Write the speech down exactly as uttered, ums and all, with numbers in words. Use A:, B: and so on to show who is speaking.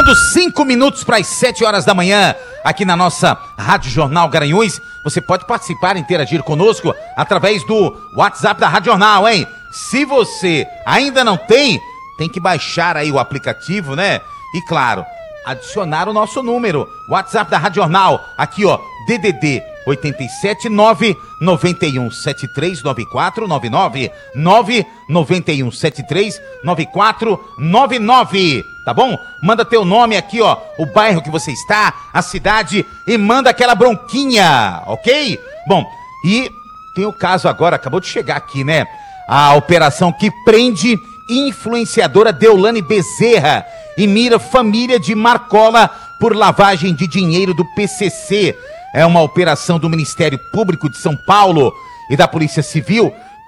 A: Faltando cinco minutos para as sete horas da manhã, aqui na nossa Rádio Jornal Garanhuns, você pode participar e interagir conosco através do WhatsApp da Rádio Jornal, hein? Se você ainda não tem, tem que baixar aí o aplicativo, né? E claro, adicionar o nosso número, WhatsApp da Rádio Jornal, aqui ó, D D D oito sete nove nove um sete três nove quatro nove nove, nove nove um sete três nove quatro nove nove, tá bom? Manda teu nome aqui ó, o bairro que você está, a cidade e manda aquela bronquinha, ok? Bom, e tem o caso agora, acabou de chegar aqui, né? A operação que prende influenciadora Deolane Bezerra e mira família de Marcola por lavagem de dinheiro do P C C. É uma operação do Ministério Público de São Paulo e da Polícia Civil